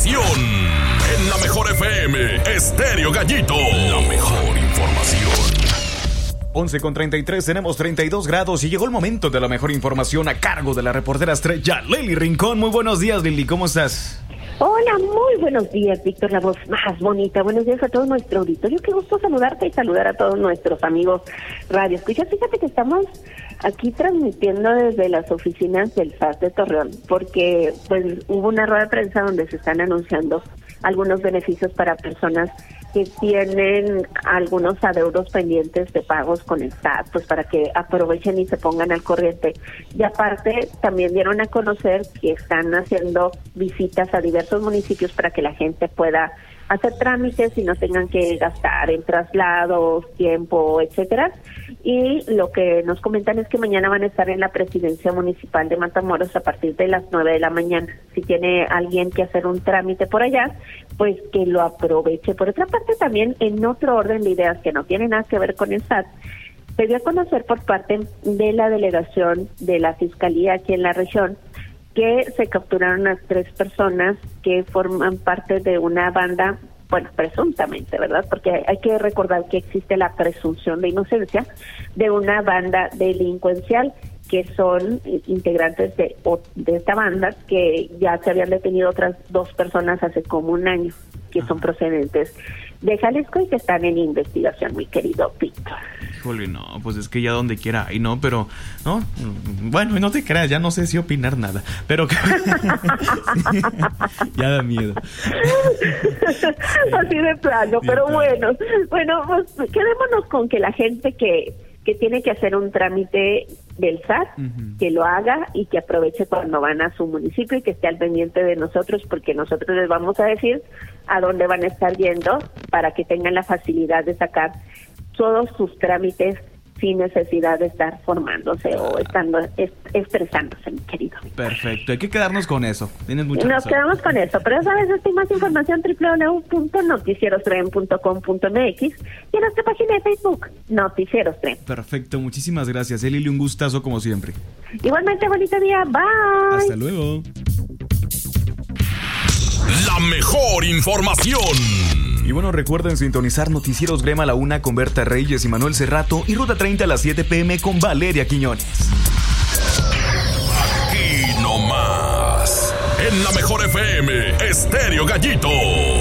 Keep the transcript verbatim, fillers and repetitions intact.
información. En la mejor F M, Estéreo Gallito. La mejor información. once con treinta y tres, tenemos treinta y dos grados y llegó el momento de la mejor información a cargo de la reportera estrella Lili Rincón. Muy buenos días, Lili, ¿cómo estás? Hola, muy buenos días, Víctor, la voz más bonita. Buenos días a todo nuestro auditorio. Qué gusto saludarte y saludar a todos nuestros amigos radio. Escucha, fíjate que estamos aquí transmitiendo desde las oficinas del F A S de Torreón, porque pues hubo una rueda de prensa donde se están anunciando algunos beneficios para personas que tienen algunos adeudos pendientes de pagos con el S A T, pues para que aprovechen y se pongan al corriente. Y aparte, también dieron a conocer que están haciendo visitas a diversos municipios para que la gente pueda hacer trámites y no tengan que gastar en traslados, tiempo, etcétera. Y lo que nos comentan es que mañana van a estar en la presidencia municipal de Matamoros a partir de las nueve de la mañana. Si tiene alguien que hacer un trámite por allá, pues que lo aproveche. Por otra parte, también en otro orden de ideas que no tiene nada que ver con el S A T, se dio a conocer por parte de la delegación de la Fiscalía aquí en la región que se capturaron a tres personas que forman parte de una banda, bueno, presuntamente, ¿verdad? Porque hay que recordar que existe la presunción de inocencia de una banda delincuencial que son integrantes de, de esta banda, que ya se habían detenido otras dos personas hace como un año, que son procedentes de Jalisco y que están en investigación, mi querido Víctor. Híjole, no, pues es que ya donde quiera hay, ¿no? Pero, ¿no? Bueno, no te creas, ya no sé si opinar nada, pero que... sí, ya da miedo. Así de plano, pero bueno, bueno, pues quedémonos con que la gente que, que tiene que hacer un trámite del S A T, uh-huh, que lo haga y que aproveche cuando van a su municipio y que esté al pendiente de nosotros, porque nosotros les vamos a decir a dónde van a estar yendo para que tengan la facilidad de sacar todos sus trámites sin necesidad de estar formándose ah. o estando est- estresándose, mi querido. Perfecto, hay que quedarnos con eso. Tienes mucha Nos razón. quedamos con eso, pero sabes, hay más información doble u doble u doble u punto noticieros tren punto com punto m x y en nuestra página de Facebook, Noticieros Tren. Perfecto, muchísimas gracias, Lili, un gustazo como siempre. Igualmente, bonito día, bye. Hasta luego. La mejor información. Y bueno, recuerden sintonizar Noticieros Grema a la una con Berta Reyes y Manuel Cerrato y Ruta treinta a las siete pm con Valeria Quiñones. Aquí nomás, en la mejor F M, Estéreo Gallito.